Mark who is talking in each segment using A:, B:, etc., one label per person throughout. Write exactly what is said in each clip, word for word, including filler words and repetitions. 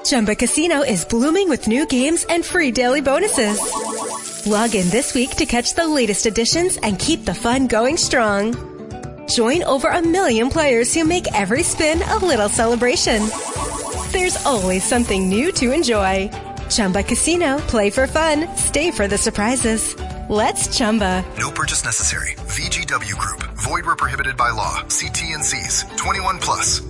A: Chumba Casino is blooming with new games and free daily bonuses. Log in this week to catch the latest additions and keep the fun going strong. Join over a million players who make every spin a little celebration. There's always something new to enjoy. Chumba Casino. Play for fun. Stay for the surprises. Let's Chumba.
B: No purchase necessary. V G W Group. Void where prohibited by law. See T N Cs. twenty-one plus.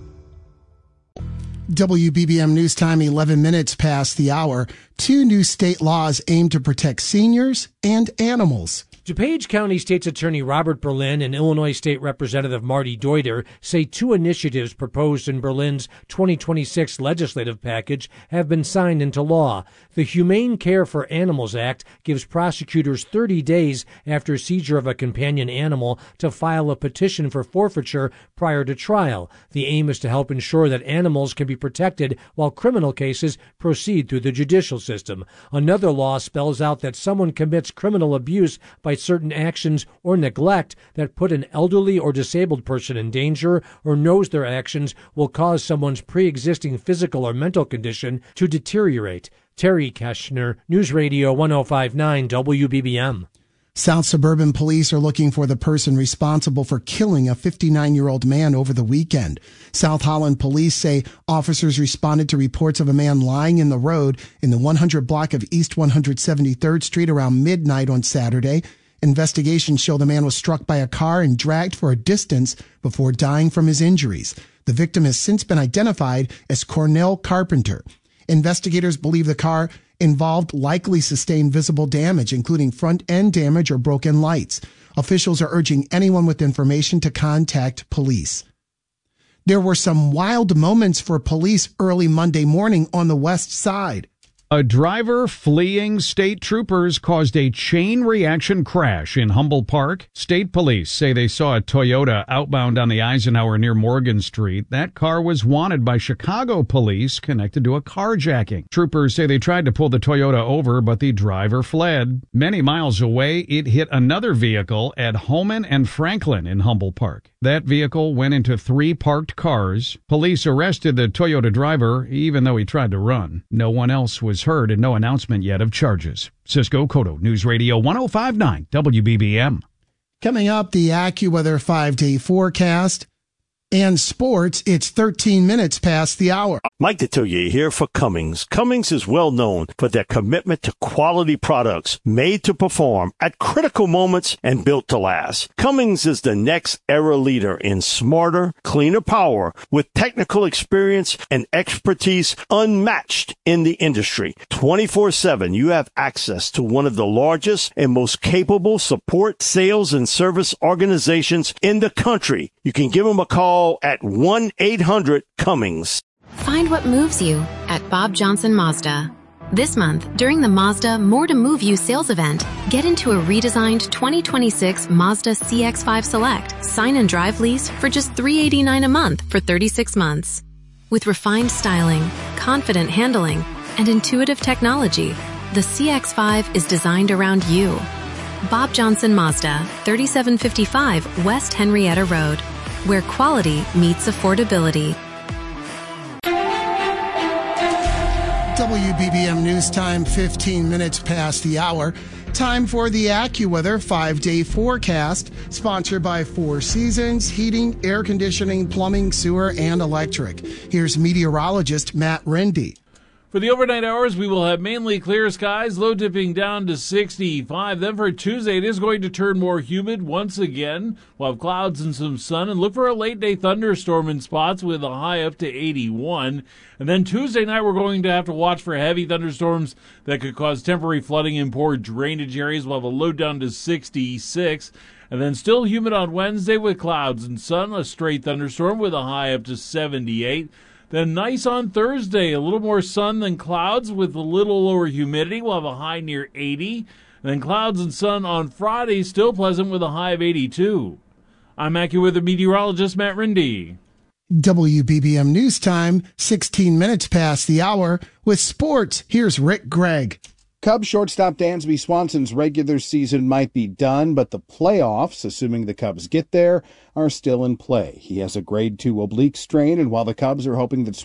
C: W B B M News Time, eleven minutes past the hour. Two new state laws aim to protect seniors and animals.
D: DuPage County State's Attorney Robert Berlin and Illinois State Representative Marty Deuter say two initiatives proposed in Berlin's twenty twenty-six legislative package have been signed into law. The Humane Care for Animals Act gives prosecutors thirty days after seizure of a companion animal to file a petition for forfeiture prior to trial. The aim is to help ensure that animals can be protected while criminal cases proceed through the judicial system. Another law spells out that someone commits criminal abuse by certain actions or neglect that put an elderly or disabled person in danger or knows their actions will cause someone's pre-existing physical or mental condition to deteriorate. Terry Keschner, News Radio one oh five point nine W B B M.
C: South Suburban Police are looking for the person responsible for killing a fifty-nine-year-old man over the weekend. South Holland Police say officers responded to reports of a man lying in the road in the one hundred block of East one hundred seventy-third Street around midnight on Saturday. Investigations show the man was struck by a car and dragged for a distance before dying from his injuries. The victim has since been identified as Cornell Carpenter. Investigators believe the car involved likely sustained visible damage, including front-end damage or broken lights. Officials are urging anyone with information to contact police. There were some wild moments for police early Monday morning on the west side.
E: A driver fleeing state troopers caused a chain reaction crash in Humboldt Park. State police say they saw a Toyota outbound on the Eisenhower near Morgan Street. That car was wanted by Chicago police connected to a carjacking. Troopers say they tried to pull the Toyota over, but the driver fled. Many miles away, it hit another vehicle at Holman and Franklin in Humboldt Park. That vehicle went into three parked cars. Police arrested the Toyota driver, even though he tried to run. No one else was heard and no announcement yet of charges. Cisco Cotto, News Radio one oh five point nine W B B M.
C: Coming up, the AccuWeather five-day forecast. And sports, it's thirteen minutes past the hour.
F: Mike Detillier here for Cummings. Cummings is well known for their commitment to quality products made to perform at critical moments and built to last. Cummings is the next era leader in smarter, cleaner power with technical experience and expertise unmatched in the industry. twenty-four seven, you have access to one of the largest and most capable support, sales, and service organizations in the country. You can give them a call at one eight hundred Cummings.
G: Find what moves you at Bob Johnson Mazda. This month, during the Mazda More to Move You sales event, get into a redesigned twenty twenty-six Mazda C X five Select sign and drive lease for just three hundred eighty-nine dollars a month for thirty-six months. With refined styling, confident handling, and intuitive technology, the C X five is designed around you. Bob Johnson Mazda, thirty-seven fifty-five West Henrietta Road, where quality meets affordability.
C: W B B M News Time, fifteen minutes past the hour. Time for the AccuWeather five-day forecast, sponsored by Four Seasons, Heating, Air Conditioning, Plumbing, Sewer, and Electric. Here's meteorologist Matt Rendy.
H: For the overnight hours, we will have mainly clear skies, low dipping down to sixty-five. Then for Tuesday, it is going to turn more humid once again. We'll have clouds and some sun, and look for a late-day thunderstorm in spots with a high up to eighty-one. And then Tuesday night, we're going to have to watch for heavy thunderstorms that could cause temporary flooding in poor drainage areas. We'll have a low down to sixty-six. And then still humid on Wednesday with clouds and sun, a straight thunderstorm with a high up to seventy-eight. Then nice on Thursday, a little more sun than clouds with a little lower humidity. We'll have a high near eighty. And then clouds and sun on Friday, still pleasant with a high of eighty-two. I'm AccuWeather meteorologist Matt Rendy.
C: W B B M News Time, sixteen minutes past the hour. With sports, here's Rick Gregg.
I: Cubs shortstop Dansby Swanson's regular season might be done, but the playoffs, assuming the Cubs get there, are still in play. He has a grade two oblique strain, and while the Cubs are hoping that